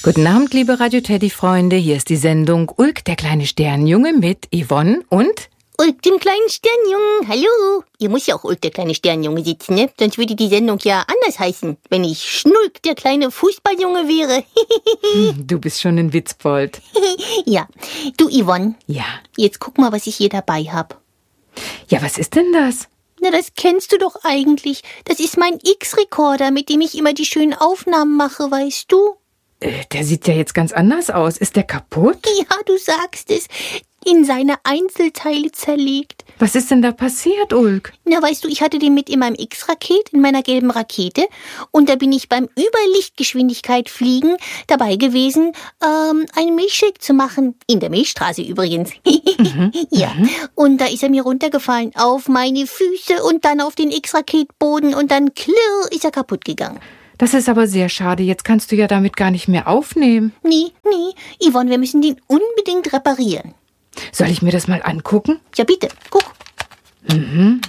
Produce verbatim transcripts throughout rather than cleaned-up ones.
Guten Abend, liebe Radio-Teddy-Freunde. Hier ist die Sendung Ulk, der kleine Sternenjunge mit Yvonne und... Ulk, dem kleinen Sternjungen. Hallo. Ihr muss ja auch Ulk, der kleine Sternjunge sitzen, ne? Sonst würde die Sendung ja anders heißen, wenn ich Schnulk, der kleine Fußballjunge wäre. Du bist schon ein Witzbold. Ja. Du, Yvonne. Ja. Jetzt guck mal, was ich hier dabei hab. Ja, was ist denn das? Na, das kennst du doch eigentlich. Das ist mein X-Rekorder, mit dem ich immer die schönen Aufnahmen mache, weißt du? Äh, der sieht ja jetzt ganz anders aus. Ist der kaputt? Ja, du sagst es. In seine Einzelteile zerlegt. Was ist denn da passiert, Ulk? Na, weißt du, ich hatte den mit in meinem X-Raket, in meiner gelben Rakete. Und da bin ich beim Überlichtgeschwindigkeit fliegen dabei gewesen, ähm, einen Milchshake zu machen. In der Milchstraße übrigens. Mhm. Ja. Mhm. Und da ist er mir runtergefallen auf meine Füße und dann auf den X-Raketboden und dann klirr ist er kaputt gegangen. Das ist aber sehr schade. Jetzt kannst du ja damit gar nicht mehr aufnehmen. Nee, nee. Yvonne, wir müssen den unbedingt reparieren. Soll ich mir das mal angucken? Ja, bitte. Guck. Mhm.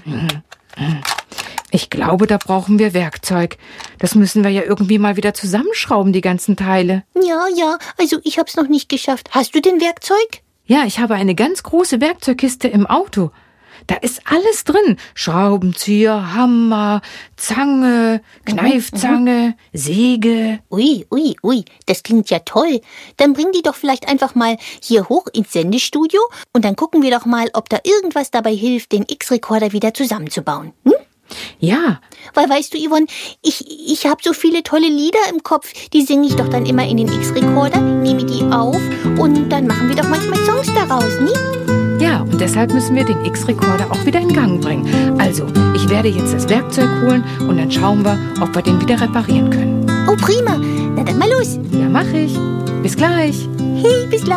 Ich glaube, da brauchen wir Werkzeug. Das müssen wir ja irgendwie mal wieder zusammenschrauben, die ganzen Teile. Ja, ja. Also ich hab's noch nicht geschafft. Hast du denn Werkzeug? Ja, ich habe eine ganz große Werkzeugkiste im Auto. Da ist alles drin. Schraubenzieher, Hammer, Zange, Kneifzange, mhm. Säge. Ui, ui, ui, das klingt ja toll. Dann bring die doch vielleicht einfach mal hier hoch ins Sendestudio und dann gucken wir doch mal, ob da irgendwas dabei hilft, den X-Rekorder wieder zusammenzubauen. Hm? Ja. Weil, weißt du, Yvonne, ich, ich habe so viele tolle Lieder im Kopf, die singe ich doch dann immer in den X-Rekorder, nehme die auf und dann machen wir doch manchmal Songs daraus, nie? Ja, und deshalb müssen wir den X-Rekorder auch wieder in Gang bringen. Also, ich werde jetzt das Werkzeug holen und dann schauen wir, ob wir den wieder reparieren können. Oh, prima. Na dann mal los. Ja, mach ich. Bis gleich. Hey, bis gleich.